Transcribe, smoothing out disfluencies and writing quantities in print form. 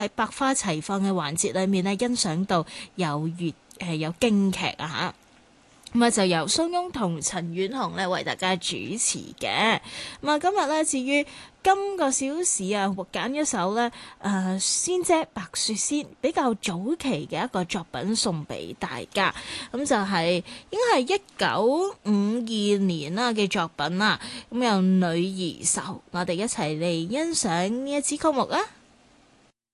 喺百花齊放嘅環節裏面咧，欣賞到有京劇啊嚇。咁啊就由蘇翁同陳婉紅咧為大家主持嘅。咁啊今日咧至於今個小時啊，揀一首咧仙姐白雪仙比較早期嘅一個作品送俾大家。咁就係應該係1952年啦嘅作品啦。咁由女兒愁，我哋一齊嚟欣賞呢一支曲目啊！